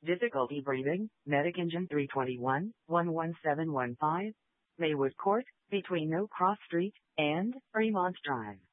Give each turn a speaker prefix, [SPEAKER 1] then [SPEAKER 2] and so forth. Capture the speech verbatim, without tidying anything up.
[SPEAKER 1] Difficulty breathing, Medic Engine three twenty-one, one one seven one five, Maywood Court, between No Cross Street and Fremont Drive.